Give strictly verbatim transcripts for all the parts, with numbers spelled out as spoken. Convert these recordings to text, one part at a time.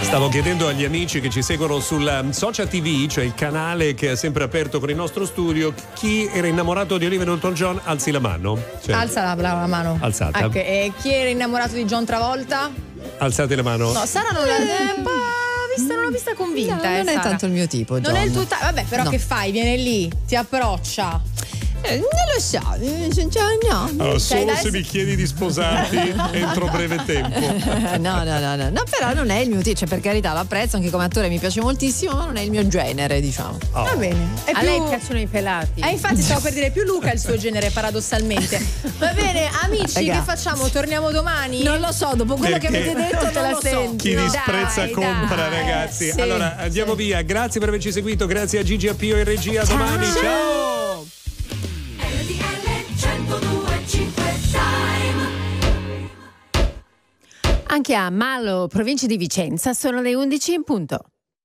Stavo chiedendo agli amici che ci seguono sul Social T V, cioè il canale che è sempre aperto con il nostro studio, chi era innamorato di Olivia Newton-John, alzi la mano. Cioè, Alza la, la, la mano. Alzata. Ecco, e chi era innamorato di John Travolta? Alzate la mano. No, Sara non l'ha un po' vista, non l'ho vista convinta. No, non eh, è Sara. tanto il mio tipo, John. Non è il tuo ta- Vabbè, però No. che fai? Viene lì, ti approccia. Eh, non lo so, eh, cioè, no. Allora, Cioè, solo adesso- se mi chiedi di sposarti entro breve tempo. no, no, no, no, no, però non è il mio tipo, cioè per carità l'apprezzo, anche come attore mi piace moltissimo, ma non è il mio genere, diciamo. Oh. Va bene. È A più... lei piacciono i pelati. Eh, infatti stavo per dire più Luca è il suo genere paradossalmente. Va bene, amici, Raga. che facciamo? Torniamo domani? Non lo so, dopo quello Perché? che avete detto Te non la lo so. senti? Chi Dai, disprezza dai. compra, ragazzi. Sì, allora andiamo sì. via. Grazie per averci seguito. Grazie a Gigi Appio in regia. Domani. Ciao. Anche a Malo, provincia di Vicenza, sono le undici in punto.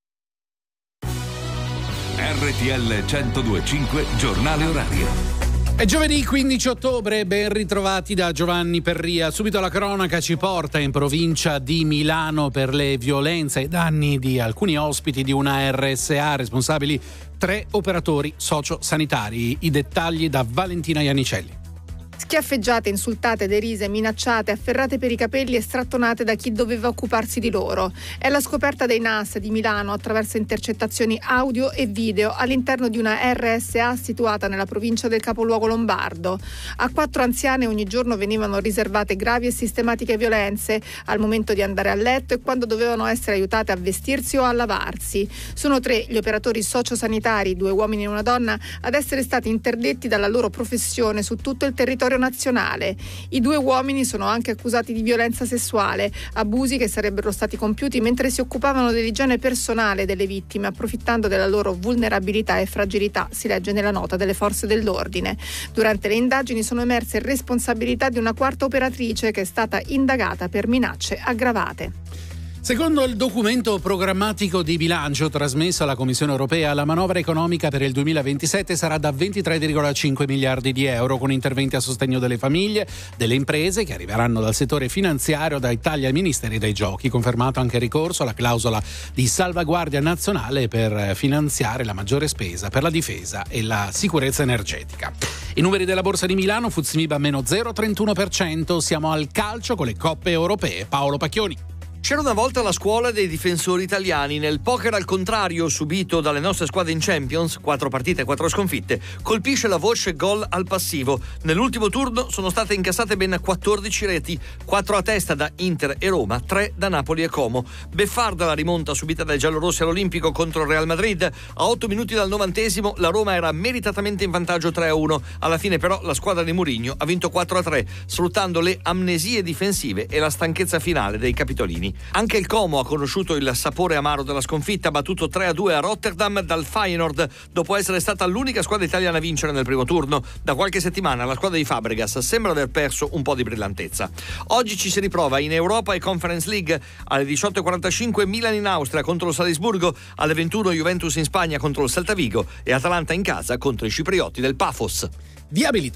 R T L centodue e cinque, giornale orario. È giovedì quindici ottobre, ben ritrovati da Giovanni Perria. Subito la cronaca ci porta in provincia di Milano per le violenze e danni di alcuni ospiti di una R S A, responsabili tre operatori sociosanitari. I dettagli da Valentina Iannicelli. Schiaffeggiate, insultate, derise, minacciate, afferrate per i capelli e strattonate da chi doveva occuparsi di loro. È la scoperta dei N A S di Milano attraverso intercettazioni audio e video all'interno di una R S A situata nella provincia del capoluogo lombardo. A quattro anziane ogni giorno venivano riservate gravi e sistematiche violenze al momento di andare a letto e quando dovevano essere aiutate a vestirsi o a lavarsi. Sono tre gli operatori sociosanitari, due uomini e una donna, ad essere stati interdetti dalla loro professione su tutto il territorio nazionale. I due uomini sono anche accusati di violenza sessuale, abusi che sarebbero stati compiuti mentre si occupavano dell'igiene personale delle vittime, approfittando della loro vulnerabilità e fragilità, si legge nella nota delle forze dell'ordine. Durante le indagini sono emerse responsabilità di una quarta operatrice che è stata indagata per minacce aggravate. Secondo il documento programmatico di bilancio trasmesso alla Commissione europea, la manovra economica per il duemilaventisette sarà da ventitré virgola cinque miliardi di euro, con interventi a sostegno delle famiglie, delle imprese che arriveranno dal settore finanziario, dai tagli ai ministeri dei giochi. Confermato anche il ricorso alla clausola di salvaguardia nazionale per finanziare la maggiore spesa per la difesa e la sicurezza energetica. I numeri della Borsa di Milano, F T S E M I B a meno zero virgola trentuno per cento. Siamo al calcio con le coppe europee. Paolo Pacchioni. C'era una volta la scuola dei difensori italiani. Nel poker al contrario subito dalle nostre squadre in Champions, quattro partite e quattro sconfitte, colpisce la voce gol al passivo. Nell'ultimo turno sono state incassate ben quattordici reti, quattro a testa da Inter e Roma, tre da Napoli e Como. Beffarda la rimonta subita dai giallorossi all'Olimpico contro il Real Madrid. A otto minuti dal novantesimo la Roma era meritatamente in vantaggio tre a uno. Alla fine però la squadra di Mourinho ha vinto quattro a tre, sfruttando le amnesie difensive e la stanchezza finale dei capitolini. Anche il Como ha conosciuto il sapore amaro della sconfitta, battuto tre a due a Rotterdam dal Feyenoord, dopo essere stata l'unica squadra italiana a vincere nel primo turno. Da qualche settimana la squadra di Fabregas sembra aver perso un po' di brillantezza. Oggi ci si riprova in Europa e Conference League. Alle diciotto e quarantacinque Milan in Austria contro il Salisburgo, alle ventuno Juventus in Spagna contro il Celta Vigo e Atalanta in casa contro i ciprioti del Pafos. Viabilità.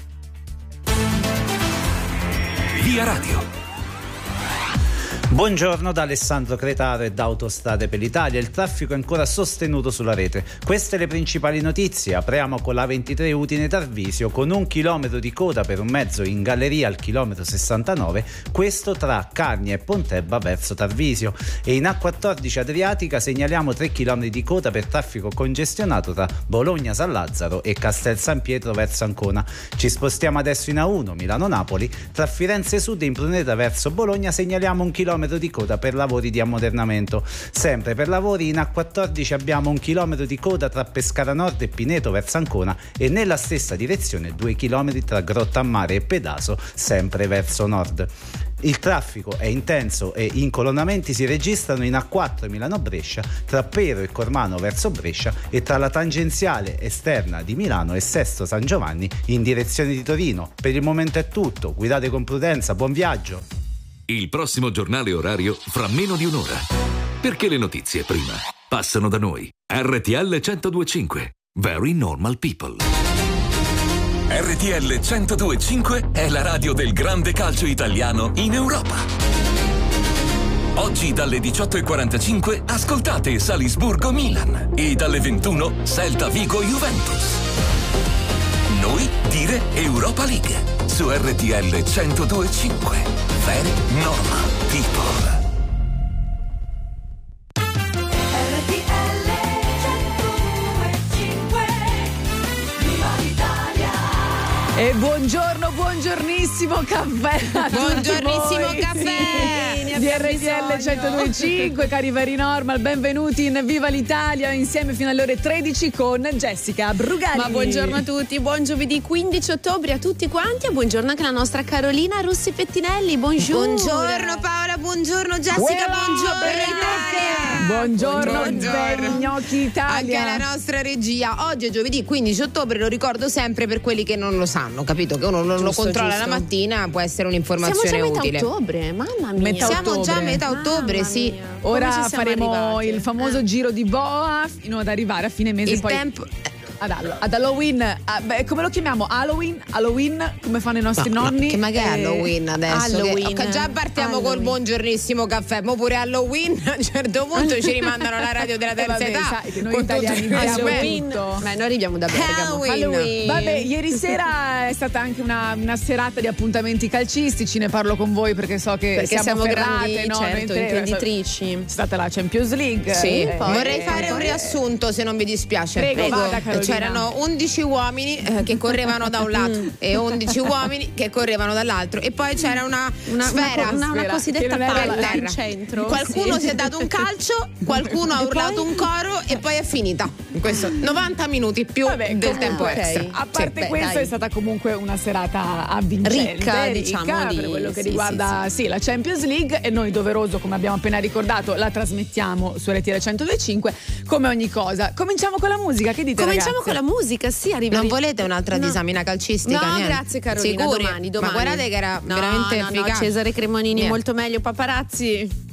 Via Radio. Buongiorno da Alessandro Cretaro e da Autostrade per l'Italia. Il traffico è ancora sostenuto sulla rete. Queste le principali notizie. Apriamo con la ventitré Udine Tarvisio con un chilometro di coda per un mezzo in galleria al chilometro sessantanove, questo tra Carnia e Pontebba verso Tarvisio. E in A quattordici Adriatica segnaliamo tre chilometri di coda per traffico congestionato tra Bologna San Lazzaro e Castel San Pietro verso Ancona. Ci spostiamo adesso in A uno Milano-Napoli. Tra Firenze Sud e Impruneta verso Bologna segnaliamo un chilometro di coda per lavori di ammodernamento. Sempre per lavori in A quattordici abbiamo un chilometro di coda tra Pescara Nord e Pineto verso Ancona e nella stessa direzione due chilometri tra Grottammare e Pedaso sempre verso nord. Il traffico è intenso e incolonnamenti si registrano in A quattro Milano-Brescia tra Pero e Cormano verso Brescia e tra la tangenziale esterna di Milano e Sesto San Giovanni in direzione di Torino. Per il momento è tutto, guidate con prudenza, buon viaggio. Il prossimo giornale orario fra meno di un'ora. Perché le notizie prima passano da noi. R T L centodue e cinque. Very Normal People. R T L centodue e cinque è la radio del grande calcio italiano in Europa. Oggi Oggi dalle diciotto e quarantacinque ascoltate Salisburgo Milan e dalle ventuno Celta Vigo Juventus. Noi dire Europa League su R T L centodue e cinque. Very Normal People. E buongiorno, buongiornissimo caffè a Buongiornissimo tutti voi. caffè Sì, di R T L centodue e cinque, cari Very Normal, benvenuti in Viva l'Italia, insieme fino alle ore tredici con Jessica Brugali. Ma buongiorno a tutti, buon giovedì quindici ottobre a tutti quanti e buongiorno anche alla nostra Carolina Russi Pettinelli, buongiorno. Buongiorno Paola, buongiorno Jessica, Uela, buongiorno bene. Italia. Buongiorno, Buongiorno. Gnocchi Italia. Anche alla nostra regia. Oggi è giovedì quindici ottobre, lo ricordo sempre per quelli che non lo sanno, capito? Che uno non lo Giusto, controlla giusto. la mattina, può essere un'informazione Siamo già a utile. metà ottobre, mamma mia. Metà Siamo ottobre. già a metà ottobre, Mamma sì. mia. Ora Come ci siamo faremo arrivati? il famoso Eh. giro di boa fino ad arrivare a fine mese. Il poi tempo ad, Hall- ad Halloween. Ah, beh, come lo chiamiamo? Halloween? Halloween? Come fanno i nostri No, no, nonni? che magari Eh, Halloween adesso. Halloween. Che, ok, già partiamo Halloween. col buongiornissimo caffè, ma pure Halloween a un certo punto ci rimandano alla radio della Eh, terza vabbè, età. sai che noi con italiani tutto il abbiamo rispetto. tutto. Beh, noi arriviamo da Bergamo. Halloween. Vabbè, ieri sera è stata anche una, una serata di appuntamenti calcistici, ne parlo con voi perché so che Perché siamo ferrate, grandi, no? certo, Noi tre- imprenditrici. È stata la Champions League. Sì, eh, vorrei eh, fare un eh, riassunto se non vi dispiace. Prego, vada, Carolina. C'erano undici uomini eh, che correvano da un lato e undici uomini che correvano dall'alro e poi c'era una, Una, sfera. una, una Sfera, cosiddetta che non era palla terra. in centro. Qualcuno sì. si è dato un calcio, qualcuno ha E urlato poi? un coro e poi è finita. Questo novanta minuti più Vabbè, del comunque, tempo ok. extra. A parte Sì, beh, questo dai. è stata comunque una serata avvincente, Ricca, diciamo, di- per quello che sì, riguarda sì, sì, la Champions League, e noi doveroso, come abbiamo appena ricordato, la trasmettiamo su R T L centodue e cinque come ogni cosa. Cominciamo con la musica, che dite Cominciamo ragazze? con la musica, sì, arriva. Non volete un'altra No. disamina calcistica? No, Niente. grazie Carolina, Sicuri? domani, domani. Ma guardate che era No, veramente no, no, efficace. Cesare Cremonini Niente. molto meglio, paparazzi.